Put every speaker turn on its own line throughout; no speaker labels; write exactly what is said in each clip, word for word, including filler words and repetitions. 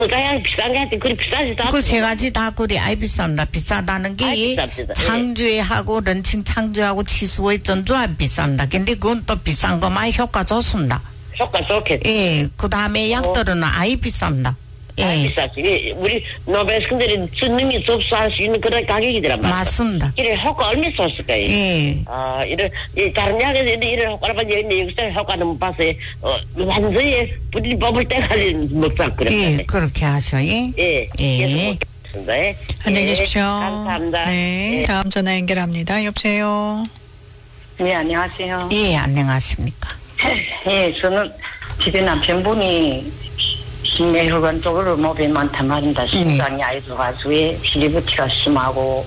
그냥 비싼 게 하여튼 그리 비싸지도 않고.
그 세 가지 다 그리 아이 비쌉니다. 비싸다는 게
아이 비쌉니다.
창주하고 런칭 창주하고 치수의 전주가 비쌉니다. 근데 그건 또 비싼 것만 효과 좋습니다.
효과 좋겠지.
예, 그 다음에 약들은 아이 비쌉니다. 예.
아이 비싸지. 우리 노벨스들이 전능이 접수할 수 있는 그런 가격이더란 말이야.
맞습니다.
이래 효과 얼마나 좋을까요?
예.
아, 이런, 이 다른 약에서 이런 효과를 봐서 여기서 효과는 못 봤어요. 어, 완전히 뿌리 뽑을 때가 먹자, 그래.
예, 그렇게 하셔, 예.
예.
예.
계속 예.
안녕히 계십시오.
감사합니다.
네,
예.
다음 전화 연결합니다. 여보세요.
네, 안녕하세요.
예, 안녕하십니까.
예, 저는 집에 남편분이 심내혈관 쪽으로 몸이 많단 말입니다. 심장이 아이 좋아가지고 시리부티가 심하고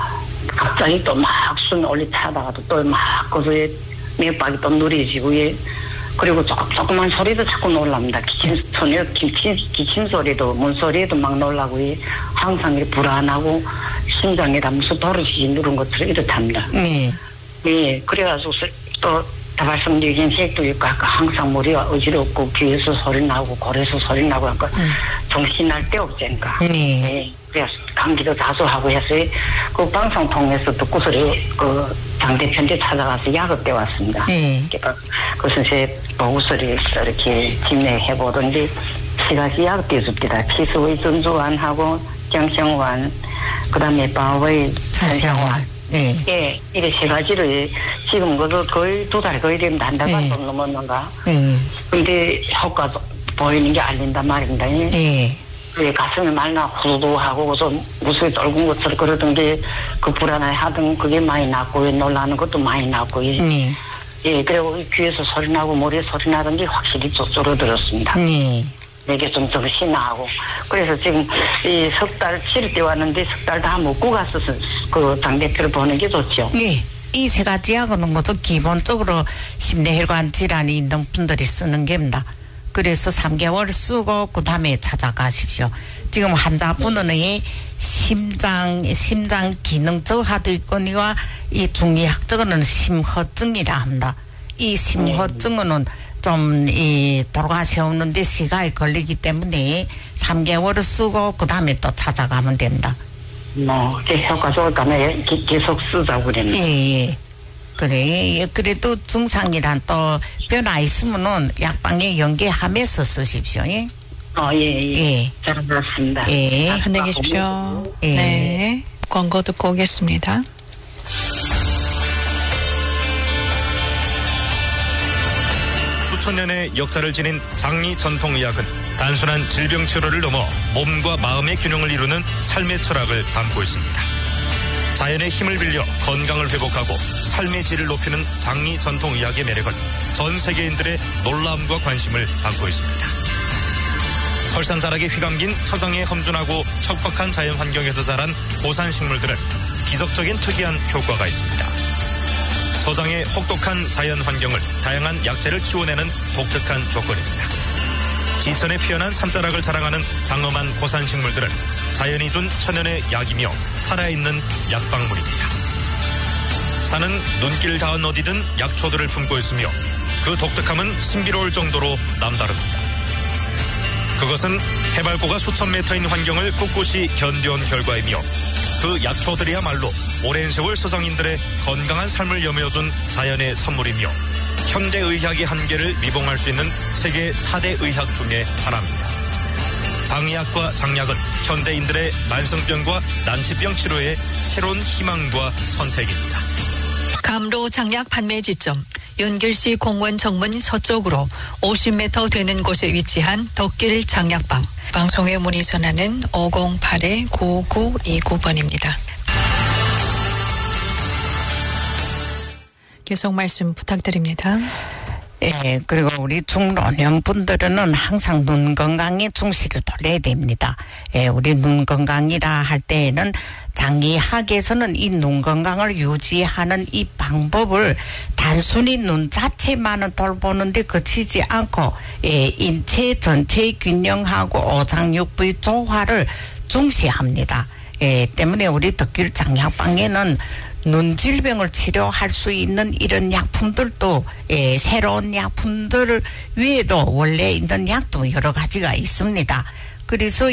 갑자기 또 막 숨 올리타다가도 또 막 거기에 맥박이 또 누리지고 예. 그리고 조금, 조그만 소리도 자꾸 놀랍니다. 기침, 전혀 기침, 기침 소리도, 뭔 소리도 막 놀라고, 예. 항상 이렇게 불안하고, 심장에다 무슨 도르지 누른 것처럼 이렇답니다.
예.
예, 그래가지고 또, 다 말씀드린 색도 있고, 아까 항상 머리가 어지럽고, 귀에서 소리 나고, 골에서 소리 나고, 아까 음. 정신 날 데 없잖니까.
네.
예. 그래서 감기도 자주 하고 해서, 그 방송 통해서 듣고서, 그, 장 대표한테 찾아가서 약을 떼왔습니다.
네.
그러니까, 그 선생 보고서를 이렇게 진행해보던데, 세 가지 약 떼줍니다. 치수의 전주환하고, 정성환, 그 다음에 바의
천생환. 네.
예, 이래 세 가지를 지금 그도 거의 두 달 거의 되면 한 달만 좀 넘었는가.
네.
근데 효과도 보이는 게 알린단 말입니다.
예.
왜 가슴이 말나 후두하고 좀 무수히 떨군 것처럼 그러던 게 그 불안해 하던 그게 많이 났고 왜 놀라는 것도 많이 났고 예.
네.
예, 그리고 귀에서 소리 나고 머리에 소리 나던 게 확실히 좀 줄어들었습니다.
네.
이게 좀 정신이 나고 그래서 지금 이 석 달 치를 때 왔는데 석 달 다 먹고 가서 그 당대표를 보는 게 좋죠.
네. 이 세 가지 약은 것도 기본적으로 심내혈관 질환이 있는 분들이 쓰는 겁니다. 그래서 삼 개월 쓰고 그 다음에 찾아가십시오. 지금 환자분은 이 심장 심장 기능 저하도 있거니와 이 중의학적으로는 심허증이라 합니다. 이 심허증은 좀, 이, 돌아가시는데 시간이 걸리기 때문에 삼 개월 쓰고 그 다음에 또 찾아가면 됩니다.
뭐, 제 효과 좋을까면 계속 쓰자고 그랬네.
예, 예. 그래. 그래도 증상이란 또 변화 있으면은 약방에 연계하면서 쓰십시오. 예.
어, 예, 예.
예.
잘 알았습니다.
예.
안녕히 계십시오.
예.
네. 광고 듣고 오겠습니다.
수천 년의 역사를 지닌 장미 전통의학은 단순한 질병 치료를 넘어 몸과 마음의 균형을 이루는 삶의 철학을 담고 있습니다. 자연의 힘을 빌려 건강을 회복하고 삶의 질을 높이는 장미 전통의학의 매력은 전 세계인들의 놀라움과 관심을 받고 있습니다. 설산자락에 휘감긴 서장의 험준하고 척박한 자연 환경에서 자란 고산 식물들은 기적적인 특이한 효과가 있습니다. 서장의 혹독한 자연 환경을 다양한 약재를 키워내는 독특한 조건입니다. 지천에 피어난 산자락을 자랑하는 장엄한 고산 식물들은 자연이 준 천연의 약이며 살아있는 약방물입니다. 산은 눈길 닿은 어디든 약초들을 품고 있으며 그 독특함은 신비로울 정도로 남다릅니다. 그것은 해발고가 수천 미터인 환경을 꿋꿋이 견뎌온 결과이며 그 약초들이야말로 오랜 세월 서장인들의 건강한 삶을 여며준 자연의 선물이며 현대의학의 한계를 미봉할 수 있는 세계 사 대 의학 중에 하나입니다. 장의학과 장약은 현대인들의 만성병과 난치병 치료의 새로운 희망과 선택입니다.
감로 장약 판매 지점 연길시 공원 정문 서쪽으로 오십 미터 되는 곳에 위치한 덕길 장약방. 방송의 문의 전화는 오공팔 구구이구 번입니다. 계속 말씀 부탁드립니다.
예, 그리고 우리 중老年 분들은 항상 눈 건강에 중시를 돌려야 됩니다. 예, 우리 눈 건강이라 할 때에는 장의학에서는 이 눈 건강을 유지하는 이 방법을 단순히 눈 자체만은 돌보는데 그치지 않고, 예, 인체 전체의 균형하고 오장육부의 조화를 중시합니다. 예, 때문에 우리 덕길 장약방에는 눈 질병을 치료할 수 있는 이런 약품들도, 예, 새로운 약품들 위에도 원래 있는 약도 여러 가지가 있습니다. 그래서